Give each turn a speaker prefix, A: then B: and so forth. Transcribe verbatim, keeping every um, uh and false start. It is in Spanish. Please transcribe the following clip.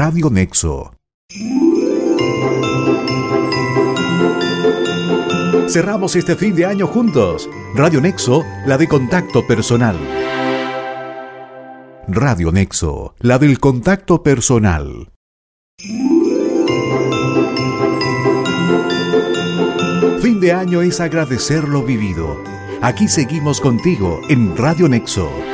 A: Radio Nexo. Cerramos este fin de año juntos. Radio Nexo, la de contacto personal. Radio Nexo, la del contacto personal. Fin de año es agradecer lo vivido. Aquí seguimos contigo en Radio Nexo.